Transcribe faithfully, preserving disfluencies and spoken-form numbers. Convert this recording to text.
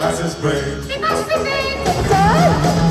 That's his brain. He must be big. Good.